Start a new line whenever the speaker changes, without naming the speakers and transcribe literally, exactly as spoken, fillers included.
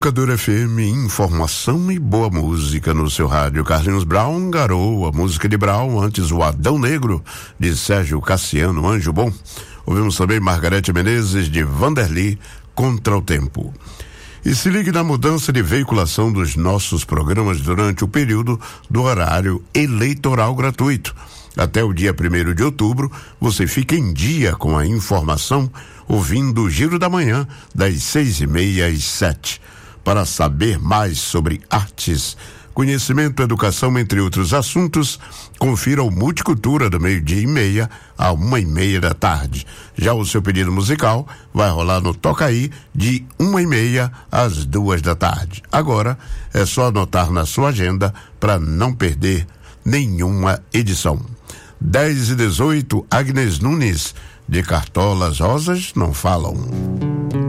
Educador F M, informação e boa música no seu rádio. Carlinhos Brown, Garoa, música de Brown, antes o Adão Negro, de Sérgio Cassiano, Anjo Bom. Ouvimos também Margarete Menezes, de Vanderly, Contra o Tempo. E se ligue na mudança de veiculação dos nossos programas durante o período do horário eleitoral gratuito. Até o dia primeiro de outubro, você fica em dia com a informação, ouvindo o Giro da Manhã, das seis e meia às sete. Para saber mais sobre artes, conhecimento, educação, entre outros assuntos, confira o Multicultura do meio-dia e meia a uma e meia da tarde. Já o seu pedido musical vai rolar no Toca Aí de uma e meia às duas da tarde. Agora é só anotar na sua agenda para não perder nenhuma edição. dez e dezoito, Agnes Nunes, de Cartolas Rosas Não Falam.